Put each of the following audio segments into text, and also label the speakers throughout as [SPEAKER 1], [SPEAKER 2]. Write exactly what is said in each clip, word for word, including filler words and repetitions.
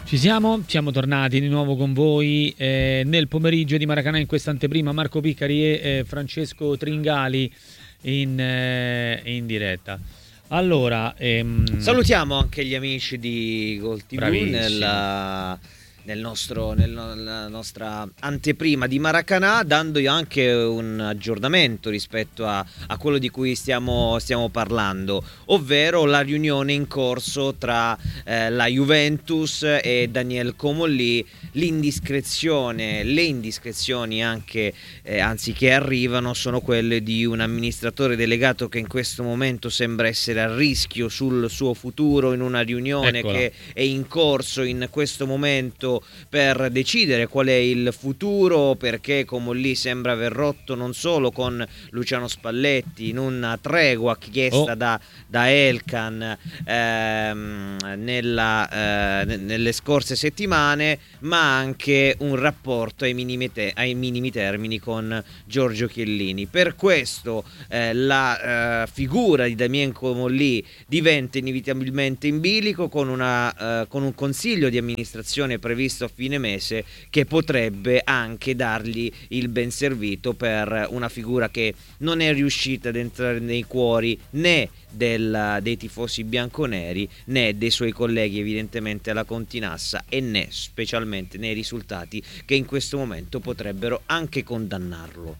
[SPEAKER 1] Ci siamo, siamo tornati di nuovo con voi eh, nel pomeriggio di Maracanã. In questa anteprima Marco Piccari e eh, Francesco Tringali in, eh, in diretta. Allora ehm...
[SPEAKER 2] salutiamo anche gli amici di Gol tivù nella, nel nostro, nella nostra anteprima di Maracanã, dandogli anche un aggiornamento rispetto a, a quello di cui stiamo, stiamo parlando, ovvero la riunione in corso tra eh, la Juventus e Daniel Comolli, l'indiscrezione, le indiscrezioni anche, eh, anzi che arrivano, sono quelle di un amministratore delegato che in questo momento sembra essere a rischio sul suo futuro in una riunione Eccola. che è in corso in questo momento per decidere qual è il futuro, perché Comolli sembra aver rotto non solo con Luciano Spalletti in una tregua chiesta oh. da, da Elkan ehm, nella, eh, nelle scorse settimane, ma anche un rapporto ai minimi, te- ai minimi termini con Giorgio Chiellini. Per questo eh, la eh, figura di Damien Comolli diventa inevitabilmente in bilico, con, una, eh, con un consiglio di amministrazione previsto a fine mese che potrebbe anche dargli il ben servito per una figura che non è riuscita ad entrare nei cuori né del, dei tifosi bianconeri né dei suoi colleghi evidentemente alla Continassa, e né specialmente nei risultati che in questo momento potrebbero anche condannarlo.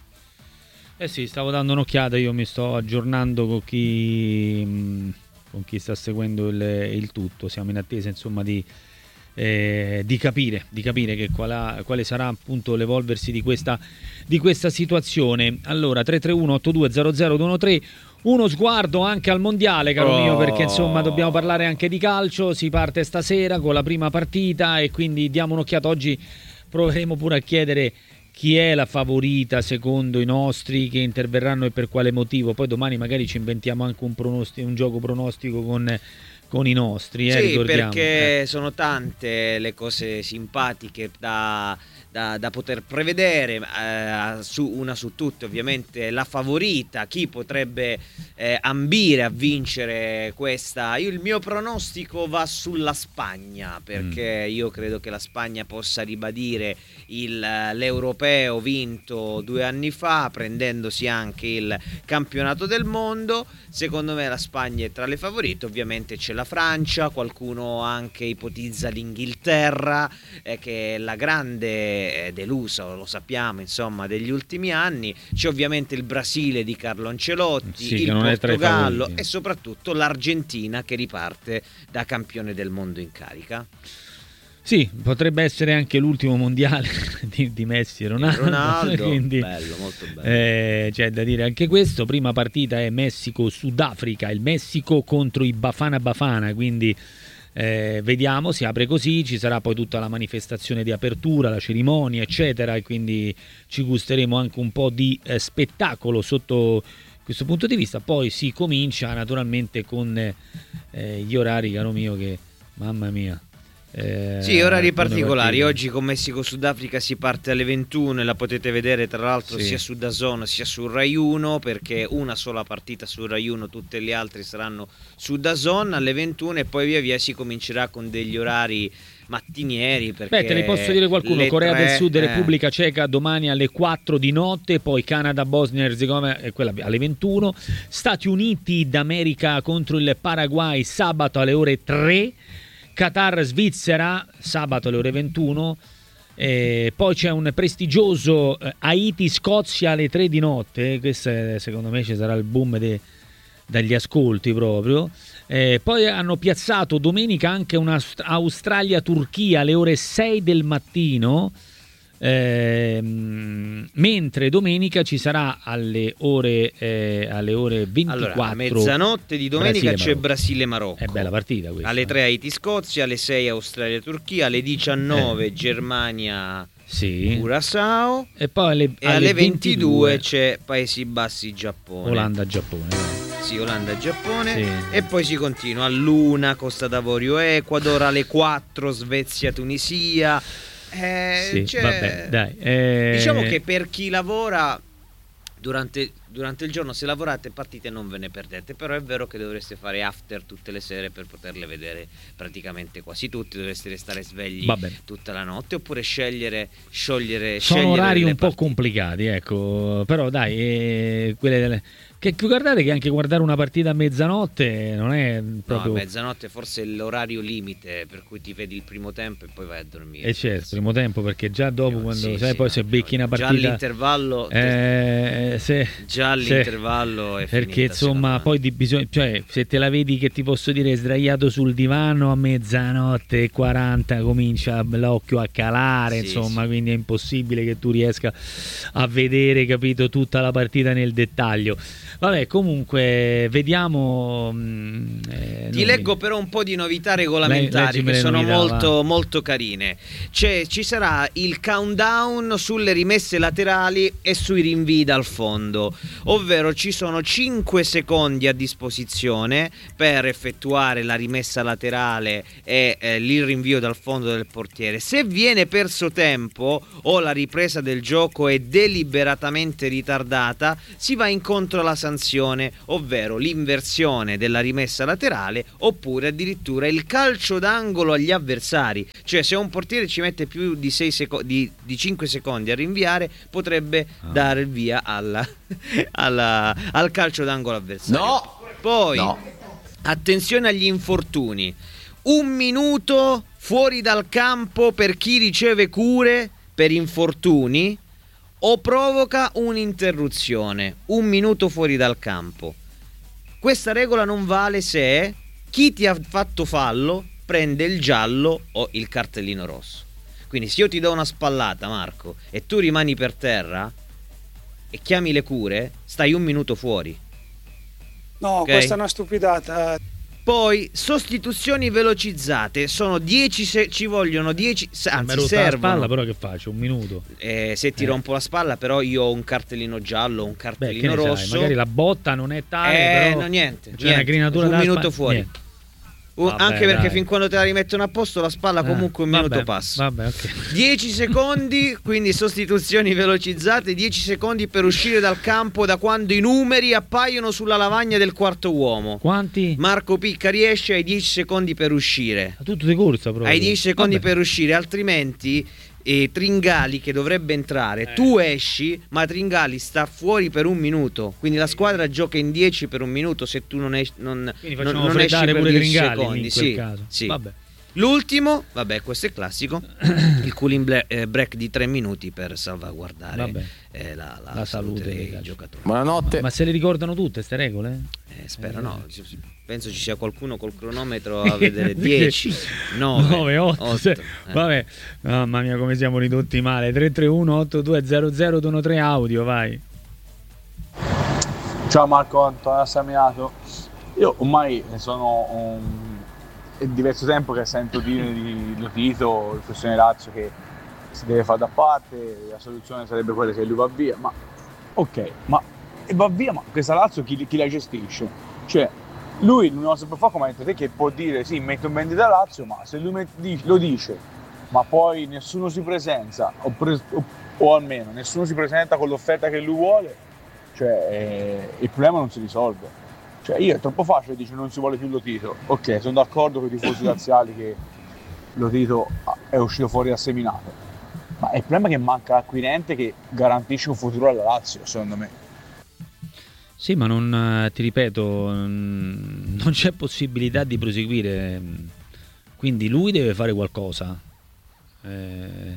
[SPEAKER 1] Eh sì, stavo dando un'occhiata, io mi sto aggiornando con chi, con chi sta seguendo il, il tutto, siamo in attesa insomma di Eh, di capire di capire che qual quale sarà appunto l'evolversi di questa di questa situazione. Allora tre tre uno otto due zero zero due uno tre, uno sguardo anche al mondiale, caro oh. mio, perché insomma dobbiamo parlare anche di calcio. Si parte stasera con la prima partita e quindi diamo un'occhiata. Oggi proveremo pure a chiedere chi è la favorita secondo i nostri, che interverranno e per quale motivo. Poi domani magari ci inventiamo anche un, pronosti- un gioco pronostico con con i nostri, eh,
[SPEAKER 2] sì,
[SPEAKER 1] ricordiamo.
[SPEAKER 2] perché
[SPEAKER 1] eh.
[SPEAKER 2] sono tante le cose simpatiche da, da, da poter prevedere, eh, su, una su tutte ovviamente la favorita, chi potrebbe eh, ambire a vincere questa. Io, il mio pronostico va sulla Spagna, perché mm. io credo che la Spagna possa ribadire il, l'europeo vinto due anni fa, prendendosi anche il campionato del mondo. Secondo me la Spagna è tra le favorite, ovviamente c'è la Francia, qualcuno anche ipotizza l'Inghilterra, eh, che è la grande eh, delusa, lo sappiamo, insomma, degli ultimi anni. C'è ovviamente il Brasile di Carlo Ancelotti,
[SPEAKER 1] sì,
[SPEAKER 2] il Portogallo e soprattutto l'Argentina, che riparte da campione del mondo in carica.
[SPEAKER 1] Sì, potrebbe essere anche l'ultimo mondiale di, di Messi e Ronaldo,
[SPEAKER 2] Ronaldo
[SPEAKER 1] quindi,
[SPEAKER 2] bello, molto bello.
[SPEAKER 1] Eh, c'è da dire anche questo. Prima partita è Messico-Sudafrica, il Messico contro i Bafana Bafana, quindi eh, vediamo, si apre così, ci sarà poi tutta la manifestazione di apertura, la cerimonia eccetera, e quindi ci gusteremo anche un po' di eh, spettacolo sotto questo punto di vista. Poi si comincia naturalmente con eh, gli orari, caro mio, che mamma mia.
[SPEAKER 2] Eh, sì, orari particolari. Oggi con Messico-Sudafrica si parte alle ventuno e la potete vedere tra l'altro sì. sia su DAZN sia su Rai uno, perché una sola partita su Rai uno, tutte le altre saranno su DAZN alle ventuno, e poi via via si comincerà con degli orari mattinieri. Perché
[SPEAKER 1] Beh, te ne posso dire qualcuno: Corea tre, del Sud e eh. Repubblica Ceca domani alle quattro di notte, poi Canada, Bosnia e Erzegovina, eh, quella alle ventuno, Stati Uniti d'America contro il Paraguay sabato alle ore tre, Qatar Svizzera sabato alle ore ventuno, eh, poi c'è un prestigioso eh, Haiti Scozia alle tre di notte. Questo è, secondo me ci sarà il boom de, dagli ascolti proprio. Eh, poi hanno piazzato domenica anche una Australia Turchia alle ore sei del mattino, eh, mentre domenica ci sarà alle ore eh, alle ore ventiquattro.
[SPEAKER 2] Allora, a mezzanotte di domenica Brasile, c'è Brasile-Marocco.
[SPEAKER 1] È bella partita questa.
[SPEAKER 2] Alle tre Haiti-Scozia, alle sei Australia-Turchia, alle diciannove eh. Germania
[SPEAKER 1] sì.
[SPEAKER 2] Curaçao,
[SPEAKER 1] e poi alle,
[SPEAKER 2] e
[SPEAKER 1] alle,
[SPEAKER 2] alle
[SPEAKER 1] ventidue,
[SPEAKER 2] ventidue c'è Paesi Bassi-Giappone.
[SPEAKER 1] Olanda-Giappone.
[SPEAKER 2] Sì, Olanda-Giappone.
[SPEAKER 1] Sì.
[SPEAKER 2] E poi si continua all'una Costa d'Avorio-Ecuador, alle quattro Svezia-Tunisia. Eh,
[SPEAKER 1] sì,
[SPEAKER 2] cioè,
[SPEAKER 1] vabbè, dai. Eh...
[SPEAKER 2] Diciamo che per chi lavora durante durante il giorno se lavorate partite non ve ne perdete, però è vero che dovreste fare after tutte le sere per poterle vedere praticamente quasi tutti, dovreste restare svegli tutta la notte, oppure scegliere sciogliere
[SPEAKER 1] sono
[SPEAKER 2] scegliere
[SPEAKER 1] orari un
[SPEAKER 2] partite.
[SPEAKER 1] po' complicati, ecco, però dai, eh, quelle delle... Che guardate che anche guardare una partita a mezzanotte non è proprio...
[SPEAKER 2] No, mezzanotte forse è l'orario limite per cui ti vedi il primo tempo e poi vai a dormire.
[SPEAKER 1] E certo, primo tempo, perché già dopo
[SPEAKER 2] Io,
[SPEAKER 1] quando
[SPEAKER 2] sì,
[SPEAKER 1] sai
[SPEAKER 2] sì,
[SPEAKER 1] poi
[SPEAKER 2] no,
[SPEAKER 1] se becchi
[SPEAKER 2] no,
[SPEAKER 1] una partita...
[SPEAKER 2] Già all'intervallo...
[SPEAKER 1] Eh, se,
[SPEAKER 2] già all'intervallo
[SPEAKER 1] se,
[SPEAKER 2] è
[SPEAKER 1] perché
[SPEAKER 2] finita,
[SPEAKER 1] insomma poi di bisogno, cioè se te la vedi che ti posso dire sdraiato sul divano a mezzanotte e quaranta comincia l'occhio a calare, sì, insomma, sì. Quindi è impossibile che tu riesca a vedere, capito, tutta la partita nel dettaglio. Vabbè, comunque vediamo. Eh,
[SPEAKER 2] Ti leggo però un po' di novità regolamentari che sono novità, molto, va. molto carine. C'è, ci sarà il countdown sulle rimesse laterali e sui rinvii dal fondo, ovvero ci sono cinque secondi a disposizione per effettuare la rimessa laterale e eh, il rinvio dal fondo del portiere. Se viene perso tempo o la ripresa del gioco è deliberatamente ritardata, si va incontro alla sanzione, ovvero l'inversione della rimessa laterale oppure addirittura il calcio d'angolo agli avversari. Cioè se un portiere ci mette più di, sei seco- di, di cinque secondi a rinviare, potrebbe ah. dare il via alla, alla, al calcio d'angolo avversario.
[SPEAKER 3] No!
[SPEAKER 2] Poi
[SPEAKER 3] no.
[SPEAKER 2] attenzione agli infortuni, un minuto fuori dal campo per chi riceve cure per infortuni o provoca un'interruzione, un minuto fuori dal campo. Questa regola non vale se chi ti ha fatto fallo prende il giallo o il cartellino rosso. Quindi se io ti do una spallata, Marco, e tu rimani per terra e chiami le cure, stai un minuto fuori.
[SPEAKER 4] No, okay? Questa è una stupidata.
[SPEAKER 2] Poi sostituzioni velocizzate, sono dieci se ci vogliono dieci, anzi servono.
[SPEAKER 1] La spalla, però che faccio? Un minuto.
[SPEAKER 2] Eh, se ti
[SPEAKER 1] eh.
[SPEAKER 2] rompo la spalla, però io ho un cartellino giallo, un cartellino
[SPEAKER 1] Beh,
[SPEAKER 2] rosso.
[SPEAKER 1] Sai? Magari la botta non è tale,
[SPEAKER 2] eh,
[SPEAKER 1] però
[SPEAKER 2] no, niente,
[SPEAKER 1] c'è
[SPEAKER 2] niente.
[SPEAKER 1] una grinatura
[SPEAKER 2] un minuto
[SPEAKER 1] spa-
[SPEAKER 2] fuori.
[SPEAKER 1] Niente.
[SPEAKER 2] Uh,
[SPEAKER 1] Vabbè,
[SPEAKER 2] anche perché
[SPEAKER 1] dai.
[SPEAKER 2] fin quando te la rimettono a posto la spalla comunque un
[SPEAKER 1] eh,
[SPEAKER 2] minuto
[SPEAKER 1] vabbè,
[SPEAKER 2] passa.
[SPEAKER 1] Vabbè, okay.
[SPEAKER 2] dieci secondi, quindi sostituzioni velocizzate, dieci secondi per uscire dal campo da quando i numeri appaiono sulla lavagna del quarto uomo.
[SPEAKER 1] Quanti?
[SPEAKER 2] Marco Picca riesce ai dieci secondi per uscire.
[SPEAKER 1] Tutto di corsa proprio.
[SPEAKER 2] Hai dieci secondi
[SPEAKER 1] vabbè.
[SPEAKER 2] per uscire, altrimenti e Tringali che dovrebbe entrare, eh. tu esci, ma Tringali sta fuori per un minuto, quindi la squadra gioca in dieci per un minuto se tu non esci, non, non, non esci per
[SPEAKER 1] pure
[SPEAKER 2] dieci
[SPEAKER 1] Tringali
[SPEAKER 2] secondi.
[SPEAKER 1] in quel
[SPEAKER 2] Sì,
[SPEAKER 1] caso.
[SPEAKER 2] sì.
[SPEAKER 1] Vabbè.
[SPEAKER 2] L'ultimo, vabbè, questo è classico, il cooling break di tre minuti per salvaguardare eh, la, la,
[SPEAKER 1] la
[SPEAKER 2] salute,
[SPEAKER 1] salute
[SPEAKER 2] dei giocatori.
[SPEAKER 3] Buonanotte.
[SPEAKER 1] Ma se le ricordano tutte queste regole?
[SPEAKER 2] Eh, spero eh. no. Penso ci sia qualcuno col cronometro a vedere dieci, nove,
[SPEAKER 1] otto, sei.
[SPEAKER 2] Eh.
[SPEAKER 1] Vabbè, mamma mia come siamo ridotti male. Tre tre uno otto due zero zero due uno tre audio, vai.
[SPEAKER 5] Ciao Marco, Antonio Samiato. Io ormai sono un... è diverso tempo che sento dire di Lotito, il questione Lazio, che si deve fare da parte, la soluzione sarebbe quella che lui va via, ma ok, ma e va via, ma questa Lazio chi, chi la gestisce? Cioè lui non si può fare come hai detto te, che può dire sì, metto in vendita Lazio, ma se lui met- lo dice, ma poi nessuno si presenta, o, pre- o, o almeno nessuno si presenta con l'offerta che lui vuole, cioè eh, il problema non si risolve. Cioè io è troppo facile, dice non si vuole più Lotito. Ok, sono d'accordo con i tifosi laziali che Lotito è uscito fuori da seminato, ma il problema è che manca l'acquirente che garantisce un futuro alla Lazio, secondo me.
[SPEAKER 1] Sì, ma non, ti ripeto, non c'è possibilità di proseguire, quindi lui deve fare qualcosa. Eh,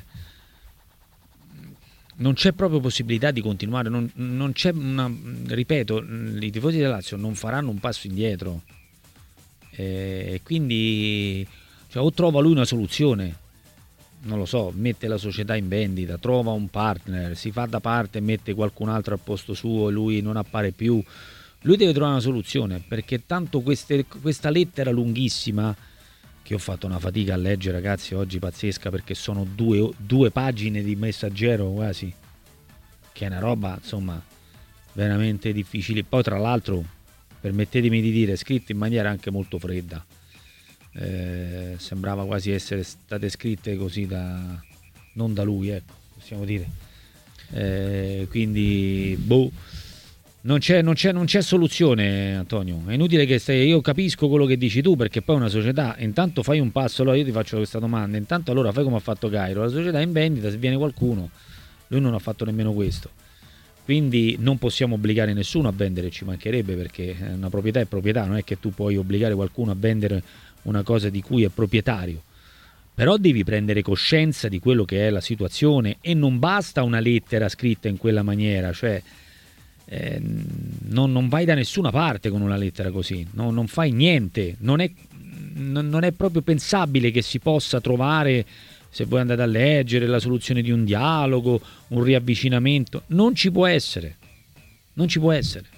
[SPEAKER 1] non c'è proprio possibilità di continuare, non, non c'è una, ripeto, i tifosi della Lazio non faranno un passo indietro, eh, quindi cioè, o trova lui una soluzione, non lo so, mette la società in vendita, trova un partner, si fa da parte e mette qualcun altro al posto suo e lui non appare più. Lui deve trovare una soluzione, perché tanto queste, questa lettera lunghissima, che ho fatto una fatica a leggere, ragazzi, oggi pazzesca, perché sono due, due pagine di Messaggero quasi, che è una roba, insomma, veramente difficile. Poi tra l'altro, permettetemi di dire, scritto in maniera anche molto fredda. Eh, sembrava quasi essere state scritte così da non da lui, ecco, possiamo dire. Eh, quindi boh, Non c'è, non, c'è, non c'è soluzione, Antonio. È inutile che stai. Io capisco quello che dici tu, perché poi una società, intanto fai un passo. Allora io ti faccio questa domanda. Intanto allora fai come ha fatto Cairo. La società è in vendita, se viene qualcuno, lui non ha fatto nemmeno questo. Quindi non possiamo obbligare nessuno a vendere, ci mancherebbe, perché una proprietà è proprietà, non è che tu puoi obbligare qualcuno a vendere una cosa di cui è proprietario. Però devi prendere coscienza di quello che è la situazione, e non basta una lettera scritta in quella maniera, cioè Eh, non, non vai da nessuna parte con una lettera così, no, non fai niente, non è, non, non è proprio pensabile che si possa trovare, se voi andate a leggere, la soluzione di un dialogo, un riavvicinamento. Non ci può essere, non ci può essere,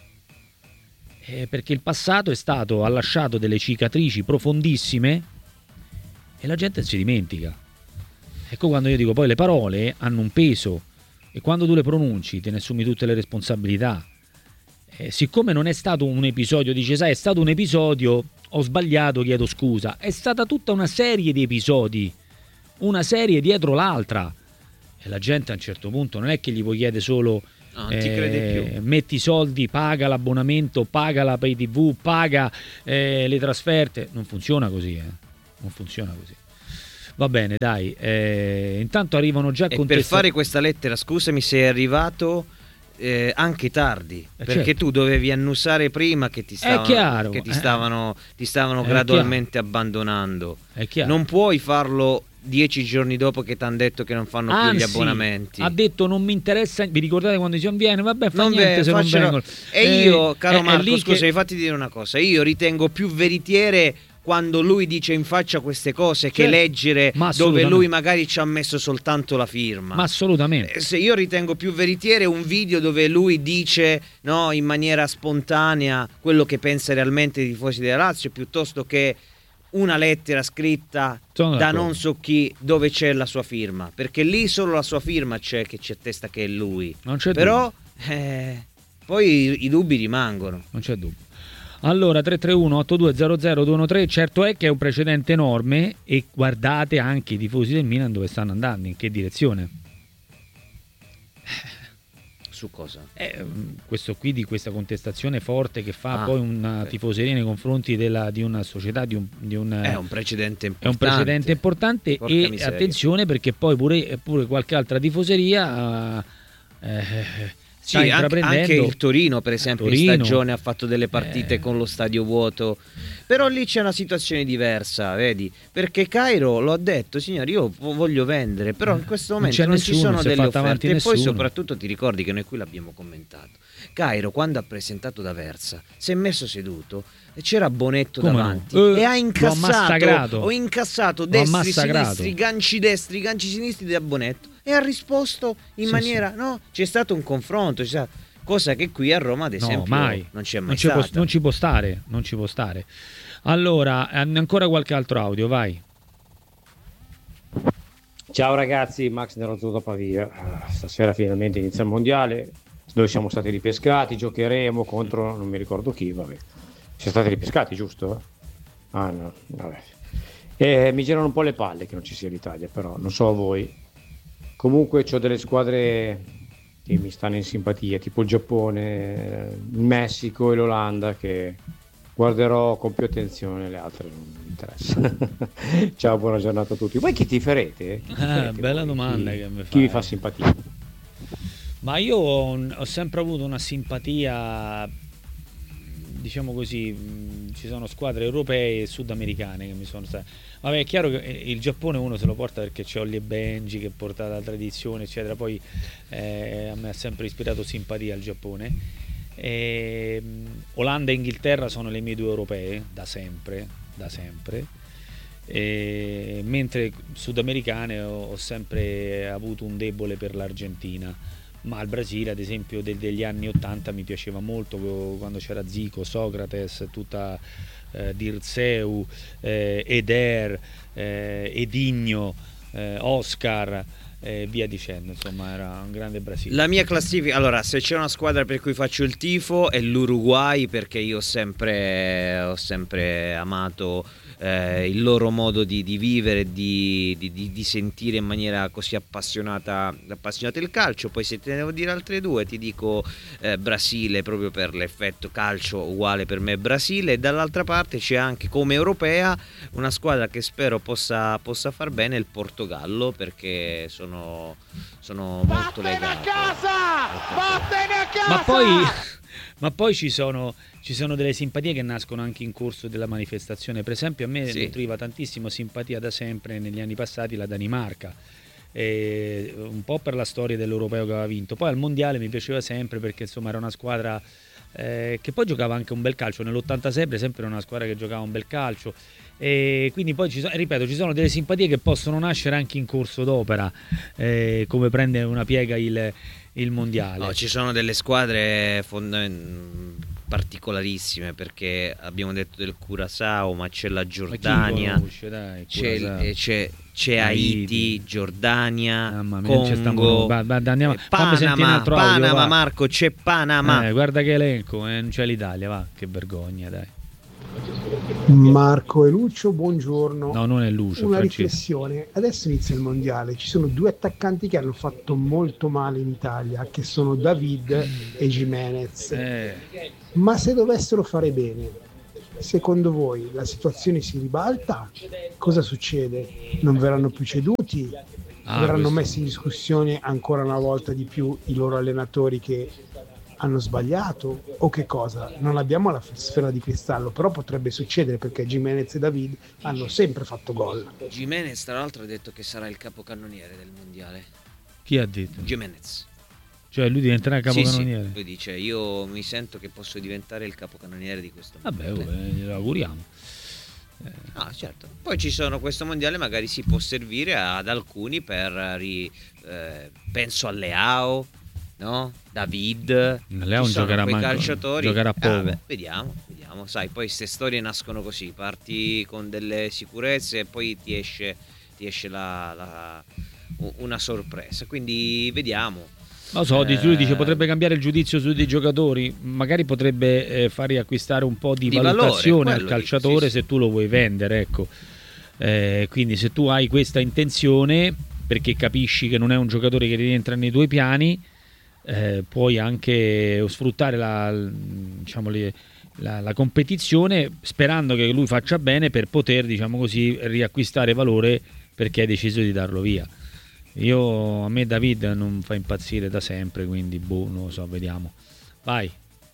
[SPEAKER 1] eh, perché il passato è stato, ha lasciato delle cicatrici profondissime e la gente si dimentica. Ecco, quando io dico, poi le parole hanno un peso, e quando tu le pronunci te ne assumi tutte le responsabilità. Eh, siccome non è stato un episodio, dice, sai, è stato un episodio, ho sbagliato, chiedo scusa. È stata tutta una serie di episodi, una serie dietro l'altra, e la gente a un certo punto non è che gli puoi chiedere solo
[SPEAKER 2] no, non ti crede più.
[SPEAKER 1] Metti i soldi, paga l'abbonamento, paga la pay tv, paga eh, le trasferte. Non funziona così, eh. non funziona così. Va bene, dai, eh, intanto arrivano già contesta-
[SPEAKER 2] per fare questa lettera, scusami, sei arrivato eh, anche tardi, eh, perché certo. tu dovevi annusare prima che ti stavano,
[SPEAKER 1] è chiaro,
[SPEAKER 2] che ti
[SPEAKER 1] eh.
[SPEAKER 2] stavano, ti stavano
[SPEAKER 1] è
[SPEAKER 2] gradualmente
[SPEAKER 1] chiaro.
[SPEAKER 2] abbandonando.
[SPEAKER 1] È chiaro.
[SPEAKER 2] Non puoi farlo dieci giorni dopo che ti hanno detto che non fanno
[SPEAKER 1] Anzi,
[SPEAKER 2] più gli abbonamenti.
[SPEAKER 1] Ha detto non mi interessa, vi ricordate quando si viene? Vabbè, fa
[SPEAKER 2] non
[SPEAKER 1] niente
[SPEAKER 2] beh,
[SPEAKER 1] se non vengono.
[SPEAKER 2] E eh, io, caro
[SPEAKER 1] è,
[SPEAKER 2] Marco,
[SPEAKER 1] è
[SPEAKER 2] scusa,
[SPEAKER 1] che...
[SPEAKER 2] mi fatti dire una cosa, io ritengo più veritiere quando lui dice in faccia queste cose, che
[SPEAKER 1] certo,
[SPEAKER 2] leggere dove lui magari ci ha messo soltanto la firma.
[SPEAKER 1] Ma assolutamente.
[SPEAKER 2] Se io ritengo più veritiere un video dove lui dice, no, in maniera spontanea quello che pensa realmente dei tifosi della Lazio, piuttosto che una lettera scritta Sono da d'accordo. non so chi, dove c'è la sua firma, perché lì solo la sua firma c'è, che ci attesta che è lui.
[SPEAKER 1] Non c'è
[SPEAKER 2] Però eh, poi i, i dubbi rimangono.
[SPEAKER 1] Non c'è dubbio. Allora, tre tre uno otto due zero zero due uno tre, certo è che è un precedente enorme, e guardate anche i tifosi del Milan dove stanno andando, in che direzione.
[SPEAKER 2] Su cosa?
[SPEAKER 1] Eh, questo qui, di questa contestazione forte che fa
[SPEAKER 2] ah,
[SPEAKER 1] poi una
[SPEAKER 2] okay.
[SPEAKER 1] tifoseria nei confronti della, di una società, di un, di un,
[SPEAKER 2] è un precedente importante.
[SPEAKER 1] È un precedente importante. Porca e miseria. Attenzione, perché poi pure, pure qualche altra tifoseria eh,
[SPEAKER 2] sì, anche, anche il Torino per esempio
[SPEAKER 1] Torino,
[SPEAKER 2] in stagione ha fatto delle partite
[SPEAKER 1] eh.
[SPEAKER 2] con lo stadio vuoto, però lì c'è una situazione diversa, vedi, perché Cairo lo ha detto, signori, io voglio vendere, però in questo momento non, non nessuno, ci sono delle offerte. E poi soprattutto ti ricordi che noi qui l'abbiamo commentato, Cairo quando ha presentato D'Aversa si è messo seduto e c'era Bonetto Come davanti no? uh, e ha incassato ho incassato destri sinistri, ganci destri, ganci sinistri da Bonetto, e ha risposto in sì, maniera sì. no, c'è stato un confronto, c'è stato, cosa che qui a Roma ad esempio
[SPEAKER 1] no, mai.
[SPEAKER 2] non c'è mai
[SPEAKER 1] non
[SPEAKER 2] stata.
[SPEAKER 1] Ci può, non ci può stare, non ci può stare. Allora, ancora qualche altro audio, vai.
[SPEAKER 3] Ciao ragazzi, Max Nerozzo Pavia. Stasera finalmente inizia il mondiale, noi siamo stati ripescati, giocheremo contro non mi ricordo chi, vabbè. Siamo stati ripescati, giusto? Ah no, vabbè. E mi girano un po' le palle che non ci sia l'Italia, però non so voi. Comunque c'ho delle squadre che mi stanno in simpatia, tipo il Giappone, il Messico e l'Olanda, che guarderò con più attenzione, le altre non mi interessa. Ciao, buona giornata a tutti. Voi chi tiferete? Chi tiferete
[SPEAKER 1] eh, bella
[SPEAKER 3] voi?
[SPEAKER 1] domanda
[SPEAKER 3] chi,
[SPEAKER 1] che mi fai.
[SPEAKER 3] Chi vi fa simpatia?
[SPEAKER 1] Ma io ho, ho sempre avuto una simpatia, diciamo così, ci sono squadre europee e sudamericane che mi sono state. Vabbè, è chiaro che il Giappone uno se lo porta perché c'è Ollie e Benji che porta la tradizione, eccetera. Poi eh, a me ha sempre ispirato simpatia il Giappone. E, Olanda e Inghilterra sono le mie due europee da sempre, da sempre. E, mentre sudamericane ho, ho sempre avuto un debole per l'Argentina. Ma il Brasile, ad esempio, del, degli anni ottanta mi piaceva molto, quando c'era Zico, Socrates, tutta eh, Dirceu, eh, Eder, eh, Edinho, eh, Oscar, e via dicendo, insomma era un grande Brasile.
[SPEAKER 2] La mia classifica, allora, se c'è una squadra per cui faccio il tifo è l'Uruguay, perché io ho sempre, ho sempre amato eh, il loro modo di, di vivere, di, di, di sentire in maniera così appassionata, appassionata il calcio. Poi se te ne devo dire altre due ti dico eh, Brasile, proprio per l'effetto calcio uguale per me Brasile, e dall'altra parte c'è anche come europea una squadra che spero possa, possa far bene, il Portogallo, perché sono Sono, sono molto legato.
[SPEAKER 1] Ma poi, ma poi ci sono, ci sono delle simpatie che nascono anche in corso della manifestazione. Per esempio, a me sì. nutriva tantissimo simpatia da sempre negli anni passati la Danimarca, e un po' per la storia dell'europeo che aveva vinto. Poi al mondiale mi piaceva sempre perché insomma era una squadra eh, che poi giocava anche un bel calcio. Nell'ottantasei per esempio era una squadra che giocava un bel calcio. E quindi poi ci sono, ripeto, ci sono delle simpatie che possono nascere anche in corso d'opera, eh, come prende una piega il, il mondiale.
[SPEAKER 2] No, ci sono delle squadre fond- particolarissime, perché abbiamo detto del Curaçao, ma c'è la Giordania,
[SPEAKER 1] conosce, dai,
[SPEAKER 2] c'è, c'è, c'è Haiti, Haiti, Giordania, mia, Congo,
[SPEAKER 1] stiamo, va, va, andiamo,
[SPEAKER 2] eh, Panama, Panama audio, Marco, c'è Panama.
[SPEAKER 1] Eh, guarda che elenco, eh, non c'è l'Italia, va, che vergogna, dai.
[SPEAKER 6] Marco e Lucio, buongiorno.
[SPEAKER 1] No, non è Lucio.
[SPEAKER 6] Una
[SPEAKER 1] Francesco.
[SPEAKER 6] Riflessione. Adesso inizia il mondiale. Ci sono due attaccanti che hanno fatto molto male in Italia, che sono David e Gimenez. Eh. Ma se dovessero fare bene, secondo voi la situazione si ribalta? Cosa succede? Non verranno più ceduti? Ah, verranno questo... messi in discussione ancora una volta di più i loro allenatori che hanno sbagliato, o che cosa? Non abbiamo la sfera di cristallo, però potrebbe succedere, perché Gimenez e David hanno sempre fatto gol.
[SPEAKER 2] Gimenez tra l'altro ha detto che sarà il capocannoniere del mondiale.
[SPEAKER 1] Chi ha detto?
[SPEAKER 2] Gimenez.
[SPEAKER 1] Cioè lui diventerà il capocannoniere?
[SPEAKER 2] Sì, sì. Lui dice: io mi sento che posso diventare il capocannoniere di questo mondiale.
[SPEAKER 1] Vabbè, oh, glielo auguriamo.
[SPEAKER 2] Eh. Ah, certo. Poi ci sono, questo mondiale magari si può servire ad alcuni per ri, eh, penso a Leao, no? David,
[SPEAKER 1] Leao giocherà
[SPEAKER 2] quei
[SPEAKER 1] manco,
[SPEAKER 2] calciatori.
[SPEAKER 1] Giocherà poco.
[SPEAKER 2] Eh, beh, vediamo, vediamo. Sai, poi queste storie nascono così, parti con delle sicurezze e poi ti esce, ti esce la, la, una sorpresa. Quindi vediamo.
[SPEAKER 1] Lo so, eh, lui dice potrebbe cambiare il giudizio sui dei giocatori, magari potrebbe eh, far riacquistare un po' di, di valutazione valore, al calciatore, dico, sì, se tu lo vuoi vendere, ecco. Eh, quindi se tu hai questa intenzione, perché capisci che non è un giocatore che rientra nei tuoi piani, Eh, puoi anche sfruttare la, diciamo, le, la, la competizione, sperando che lui faccia bene per poter, diciamo così, riacquistare valore, perché hai deciso di darlo via. Io, a me David non fa impazzire da sempre, quindi boh, non lo so, vediamo. Vai.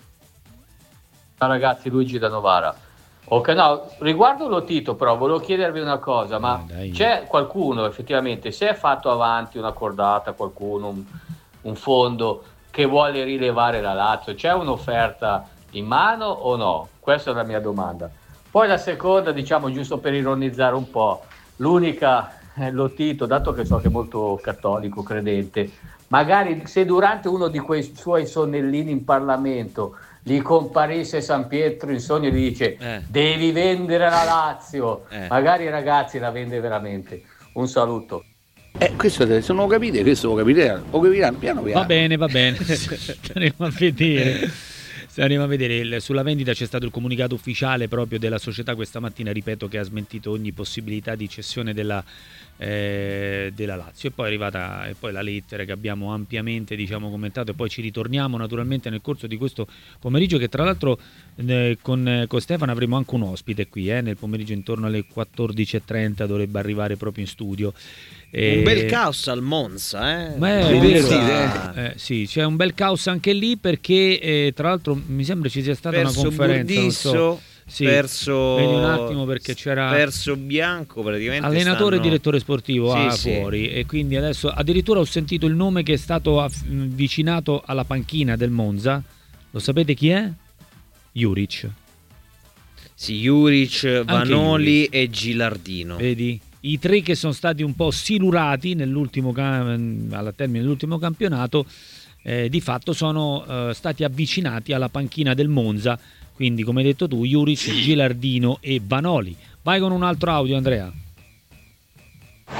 [SPEAKER 7] Ciao ragazzi, Luigi da Novara. Ok, no, riguardo lo Tito, però volevo chiedervi una cosa, ma eh, c'è qualcuno effettivamente, se è fatto avanti una cordata, qualcuno, un, un fondo che vuole rilevare la Lazio, c'è un'offerta in mano o no? Questa è la mia domanda. Poi la seconda, diciamo, giusto per ironizzare un po', l'unica, eh, lo Tito, dato che so che è molto cattolico, credente, magari se durante uno di quei suoi sonnellini in Parlamento gli comparisse San Pietro in sogno e gli dice eh. devi vendere la Lazio, eh. magari i ragazzi la vende veramente. Un saluto.
[SPEAKER 8] Eh, questo se non lo capite, questo lo capite, lo capiranno piano piano.
[SPEAKER 1] Va bene, va bene. Staremo a vedere. Staremo a vedere. Il, sulla vendita c'è stato il comunicato ufficiale proprio della società questa mattina, ripeto, che ha smentito ogni possibilità di cessione della, eh, della Lazio. E poi è arrivata e poi la lettera che abbiamo ampiamente, diciamo, commentato, e poi ci ritorniamo naturalmente nel corso di questo pomeriggio, che tra l'altro eh, con, con Stefano avremo anche un ospite qui, eh, nel pomeriggio intorno alle quattordici e trenta dovrebbe arrivare proprio in studio.
[SPEAKER 2] E... un bel caos al Monza, eh?
[SPEAKER 1] Beh, è vero, eh, sì, c'è un bel caos anche lì, perché eh, tra l'altro mi sembra ci sia stata
[SPEAKER 2] perso
[SPEAKER 1] una conferenza,
[SPEAKER 2] Burdisso,
[SPEAKER 1] non so. Sì,
[SPEAKER 2] perso
[SPEAKER 1] vedi un attimo, perché c'era
[SPEAKER 2] perso Bianco, praticamente
[SPEAKER 1] allenatore
[SPEAKER 2] stanno...
[SPEAKER 1] e direttore sportivo
[SPEAKER 2] sì,
[SPEAKER 1] ah,
[SPEAKER 2] sì.
[SPEAKER 1] fuori, e quindi adesso addirittura ho sentito il nome che è stato avvicinato alla panchina del Monza. Lo sapete chi è? Juric.
[SPEAKER 2] Sì, Juric, Vanoli Juric. E Gilardino.
[SPEAKER 1] Vedi? I tre che sono stati un po' silurati nell'ultimo alla termine dell'ultimo campionato, eh, di fatto sono eh, stati avvicinati alla panchina del Monza, quindi come hai detto tu, Juric, Gilardino e Vanoli. Vai con un altro audio, Andrea.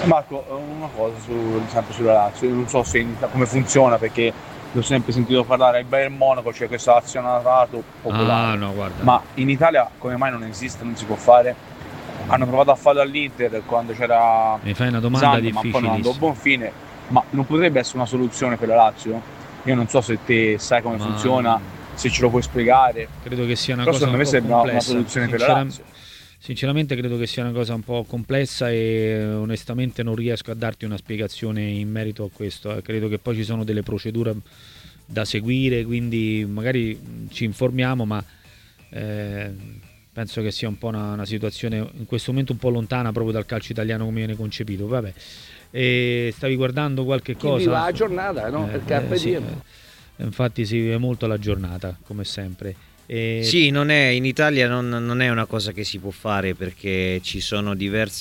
[SPEAKER 5] Marco, una cosa su, sempre sulla Lazio, io non so se in, come funziona, perché l'ho sempre sentito parlare al Bayern Monaco, c'è cioè questo azionato popolare,
[SPEAKER 1] ah, no, guarda.
[SPEAKER 5] Ma in Italia come mai non esiste, non si può fare? Hanno provato a farlo all'Inter quando c'era
[SPEAKER 1] mi fai una domanda
[SPEAKER 5] Zan, ma poi non andò a buon fine, ma non potrebbe essere una soluzione per la Lazio? Io non so se te sai come ma... funziona, se ce lo puoi spiegare.
[SPEAKER 1] Credo che sia una
[SPEAKER 5] Però
[SPEAKER 1] cosa un po'
[SPEAKER 5] sembra
[SPEAKER 1] complessa.
[SPEAKER 5] Una soluzione per la Lazio.
[SPEAKER 1] Sinceramente credo che sia una cosa un po' complessa e onestamente non riesco a darti una spiegazione in merito a questo. Credo che poi ci sono delle procedure da seguire, quindi magari ci informiamo, ma eh, penso che sia un po' una, una situazione in questo momento un po' lontana proprio dal calcio italiano come viene concepito. Vabbè. E stavi guardando qualche
[SPEAKER 8] Chi
[SPEAKER 1] cosa?
[SPEAKER 8] viva la giornata, no?
[SPEAKER 1] Eh,
[SPEAKER 8] Perché
[SPEAKER 1] eh, sì, eh, infatti si vive molto la giornata, come sempre.
[SPEAKER 2] E... Sì, non è, in Italia non, non è una cosa che si può fare, perché ci sono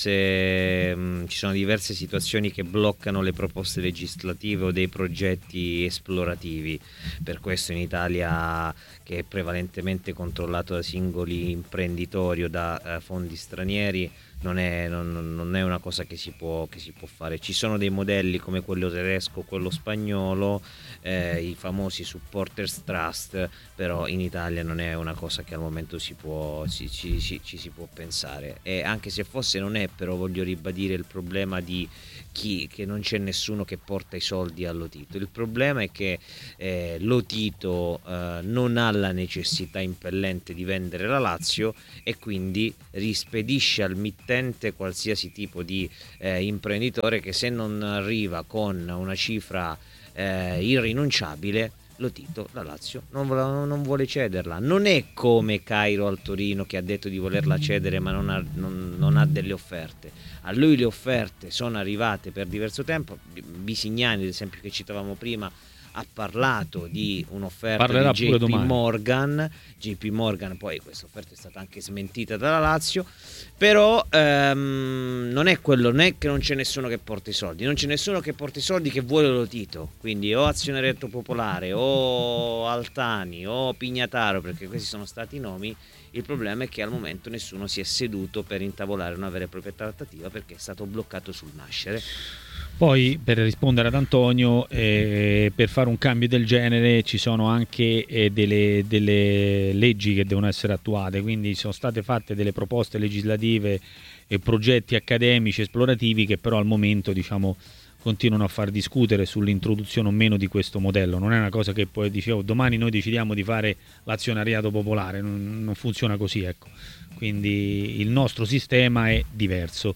[SPEAKER 2] diverse mh, ci sono diverse situazioni che bloccano le proposte legislative o dei progetti esplorativi. Per questo in Italia, che è prevalentemente controllato da singoli imprenditori o da uh, fondi stranieri, non è, non, non è una cosa che si può, che si può fare. Ci sono dei modelli come quello tedesco, quello spagnolo, eh, i famosi supporters trust, però in Italia non è una cosa che al momento si può, ci, ci, ci, ci si può pensare. E anche se fosse, non è, però voglio ribadire il problema di chi, che non c'è nessuno che porta i soldi a Lotito. Il problema è che eh, Lotito eh, non ha la necessità impellente di vendere la Lazio e quindi rispedisce al mittente qualsiasi tipo di eh, imprenditore che, se non arriva con una cifra eh, irrinunciabile, Lotito la Lazio non vuole, non vuole cederla. Non è come Cairo al Torino, che ha detto di volerla cedere ma non ha, non, non ha delle offerte. A lui le offerte sono arrivate per diverso tempo. Bisignani, ad esempio, che citavamo prima, ha parlato di un'offerta Parlerà di J P Morgan. J P Morgan, poi questa offerta è stata anche smentita dalla Lazio, però ehm, non è quello, non è che non c'è nessuno che porta i soldi, non c'è nessuno che porta i soldi che vuole Lotito, quindi o Azioneretto Popolare o Altani o Pignataro, perché questi sono stati i nomi. Il problema è che al momento nessuno si è seduto per intavolare una vera e propria trattativa, perché è stato bloccato sul nascere.
[SPEAKER 1] Poi, per rispondere ad Antonio, eh, per fare un cambio del genere ci sono anche eh, delle, delle leggi che devono essere attuate, quindi sono state fatte delle proposte legislative e progetti accademici esplorativi che però al momento, diciamo, continuano a far discutere sull'introduzione o meno di questo modello. Non è una cosa che poi dicevo domani noi decidiamo di fare l'azionariato popolare, non, non funziona così, ecco. Quindi il nostro sistema è diverso.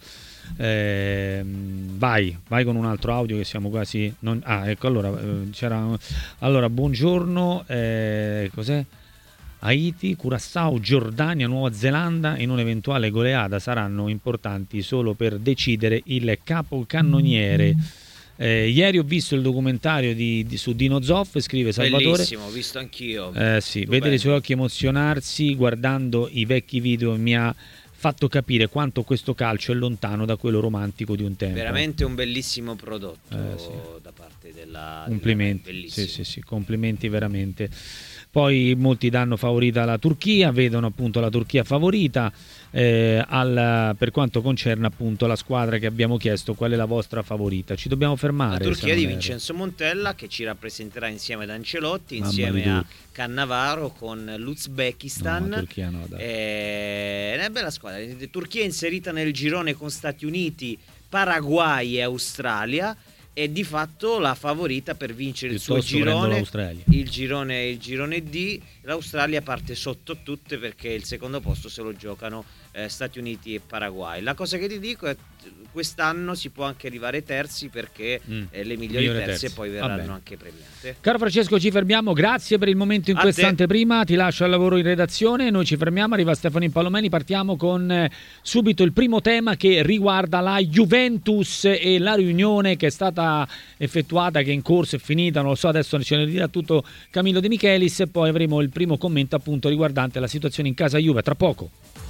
[SPEAKER 1] Eh, vai, vai con un altro audio che siamo quasi non... ah ecco, allora eh, c'era allora buongiorno, eh, cos'è? Haiti, Curaçao, Giordania, Nuova Zelanda in un'eventuale goleada saranno importanti solo per decidere il capocannoniere. Eh, ieri ho visto il documentario di, di, su Dino Zoff, scrive Salvatore.
[SPEAKER 2] Bellissimo, ho visto anch'io.
[SPEAKER 1] Eh, sì, vedere i suoi occhi emozionarsi guardando i vecchi video mi ha fatto capire quanto questo calcio è lontano da quello romantico di un tempo.
[SPEAKER 2] Veramente un bellissimo prodotto
[SPEAKER 1] eh, sì.
[SPEAKER 2] da parte della...
[SPEAKER 1] Complimenti, della... sì, sì, sì, complimenti veramente. Poi molti danno favorita alla Turchia, vedono appunto la Turchia favorita. Eh, al, per quanto concerne appunto la squadra che abbiamo chiesto, qual è la vostra favorita? Ci dobbiamo fermare.
[SPEAKER 2] La Turchia di Vincenzo Montella, che ci rappresenterà insieme ad Ancelotti, Mamma insieme a Cannavaro, con l'Uzbekistan.
[SPEAKER 1] No, Turchia no, dai.
[SPEAKER 2] Eh, è una bella squadra. Turchia inserita nel girone con Stati Uniti, Paraguay e Australia. È di fatto la favorita per vincere il suo girone, il girone, il girone D. L'Australia parte sotto tutte perché il secondo posto se lo giocano eh, Stati Uniti e Paraguay. La cosa che ti dico è quest'anno si può anche arrivare terzi, perché mm. eh, le migliori terze terzi. poi verranno anche premiate.
[SPEAKER 1] Caro Francesco, ci fermiamo, grazie per il momento in questa anteprima, ti lascio al lavoro in redazione, noi ci fermiamo, arriva Stefano Palomeni, partiamo con eh, subito il primo tema che riguarda la Juventus e la riunione che è stata effettuata, che è in corso, è finita, non lo so, adesso ce ne dirà tutto Camillo De Michelis, e poi avremo il primo commento appunto riguardante la situazione in casa Juve, tra poco.